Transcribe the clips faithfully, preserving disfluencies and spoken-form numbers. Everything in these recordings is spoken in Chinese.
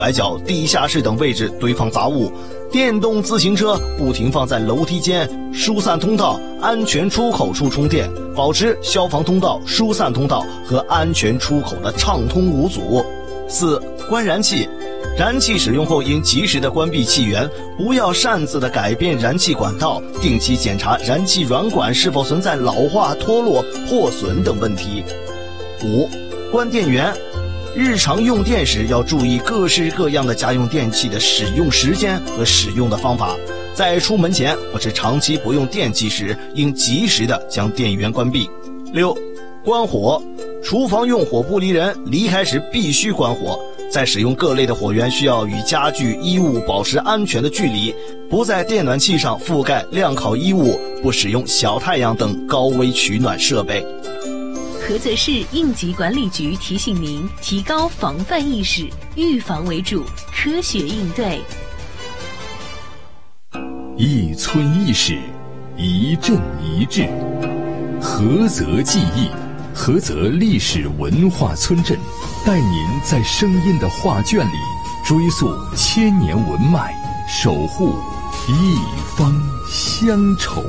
拐角、地下室等位置堆放杂物，电动自行车不停放在楼梯间、疏散通道、安全出口处充电，保持消防通道、疏散通道和安全出口的畅通无阻。四、关燃气。燃气使用后应及时的关闭气源，不要擅自的改变燃气管道，定期检查燃气软管是否存在老化、脱落、破损等问题。五、关电源。日常用电时要注意各式各样的家用电器的使用时间和使用的方法，在出门前或是长期不用电器时，应及时的将电源关闭。六、关火。厨房用火不离人，离开时必须关火。在使用各类的火源，需要与家具、衣物保持安全的距离，不在电暖器上覆盖晾烤衣物，不使用小太阳等高危取暖设备。 菏泽市应急管理局提醒您，提高防范意识，预防为主，科学应对。 一村一史，一镇一志，菏泽记忆，菏泽历史文化村镇，带您在声音的画卷里追溯千年文脉，守护一方乡愁。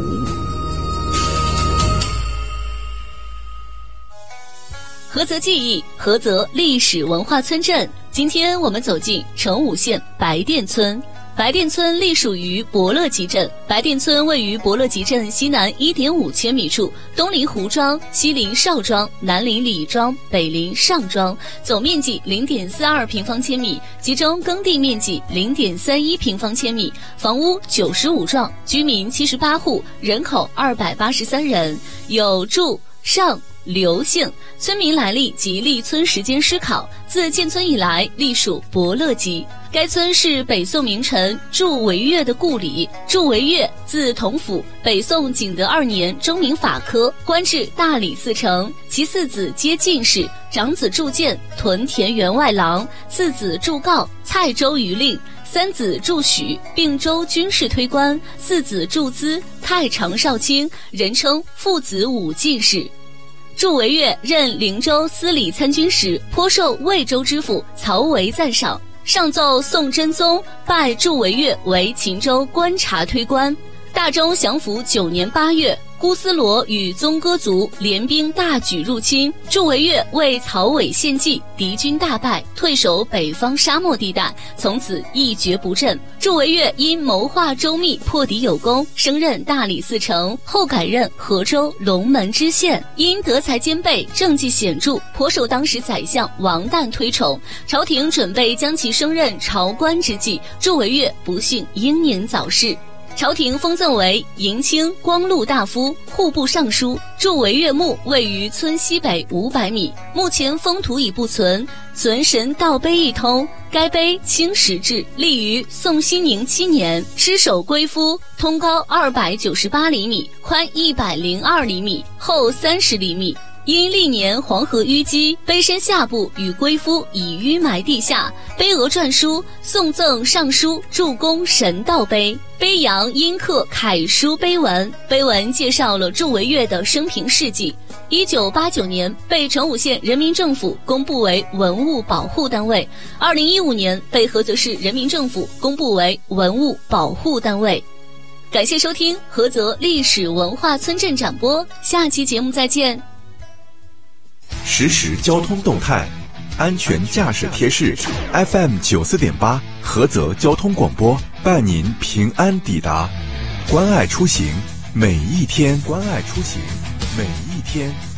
菏泽记忆，菏泽历史文化村镇。今天我们走进成武县白店村。白店村隶属于伯乐集镇，白店村位于伯乐集镇西南 一点五千米处，东临胡庄，西临邵庄，南临李庄，北临上庄，总面积 零点四二平方千米，其中耕地面积 零点三一平方千米，房屋九十五幢，居民七十八户，人口二百八十三人，有祝、尚、刘姓。村民来历及立村时间思考，自建村以来隶属伯乐集。该村是北宋名臣祝惟岳的故里。祝惟岳字同甫，北宋景德二年中名法科，官至大理寺丞，其四子皆进士，长子祝建屯田员外郎，次子祝告蔡州余令，三子祝许并州军事推官，四子祝资太常少卿，人称父子五进士。祝惟岳任灵州司礼参军时，颇受魏州知府曹维赞赏，上奏宋真宗，拜祝惟岳为秦州观察推官。大中祥符九年八月，姑斯罗与宗哥族联兵大举入侵，祝惟岳为曹伟献计，敌军大败，退守北方沙漠地带，从此一蹶不振。祝惟岳因谋划周密，破敌有功，升任大理寺丞，后改任河州龙门知县。因德才兼备，政绩显著，颇受当时宰相王旦推崇。朝廷准备将其升任朝官之际，祝惟岳不幸英年早逝。朝廷封赠为迎清光禄大夫、户部尚书。祝惟岳墓位于村西北五百米，目前封土已不存，存神道碑一通。该碑青石制，立于宋熙宁七年，尸首龟夫，通高二百九十八厘米，宽一百零二厘米，厚三十厘米。因历年黄河淤积，碑身下部与龟夫已淤埋地下，碑额篆书送赠尚书祝公神道碑，碑阳阴刻楷书碑文，碑文介绍了祝惟岳的生平事迹。一九八九年被成武县人民政府公布为文物保护单位，二零一五年被菏泽市人民政府公布为文物保护单位。感谢收听菏泽历史文化村镇展播，下期节目再见。 实时交通动态，安全驾驶贴士 F M 九四点八菏泽交通广播，伴您平安抵达。关爱出行，每一天；关爱出行，每一天。